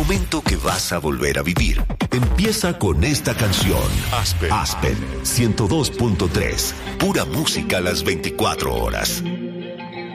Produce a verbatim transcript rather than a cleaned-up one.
momento que vas a volver a vivir empieza con esta canción. Aspen. Aspen ciento dos punto tres. Pura música a las veinticuatro horas.